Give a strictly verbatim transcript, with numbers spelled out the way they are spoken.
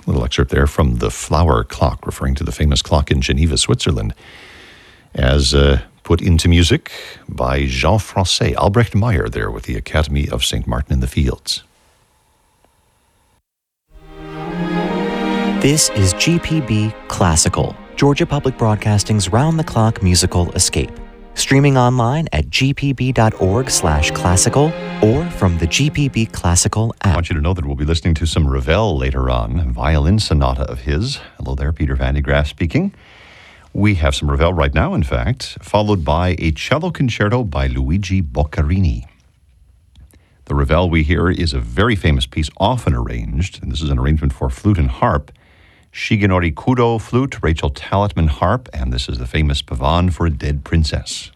A little excerpt there from The Flower Clock, referring to the famous clock in Geneva, Switzerland, as uh, put into music by Jean Francais, Albrecht Meyer there with the Academy of Saint Martin in the Fields. This is G P B Classical, Georgia Public Broadcasting's round-the-clock musical escape. Streaming online at gpb.org slash classical or from the G P B Classical app. I want you to know that we'll be listening to some Ravel later on, a violin sonata of his. Hello there, Peter Van de Graaff speaking. We have some Ravel right now, in fact, followed by a cello concerto by Luigi Boccherini. The Ravel we hear is a very famous piece, often arranged, and this is an arrangement for flute and harp. Shigenori Kudo flute, Rachel Talitman harp, and this is the famous Pavane for a Dead Princess.